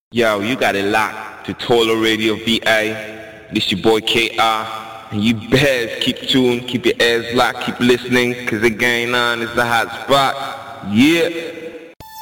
Yo, you got it locked to Tola Radio VA. This your boy KR. And you bears keep tuned, keep your ears locked, keep listening, cause the game on is the hot spot. Yeah.